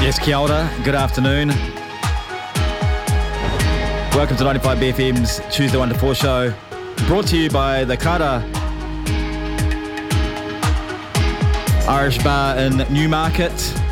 Yes, kia ora. Good afternoon. Welcome to 95BFM's Tuesday 1 to 4 show, brought to you by the Kara Irish Bar in Newmarket.